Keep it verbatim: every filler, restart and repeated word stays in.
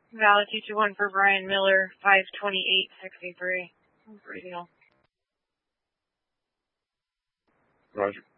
Valid two two one for Brian Miller, five twenty-eight sixty-three. Radio. Roger.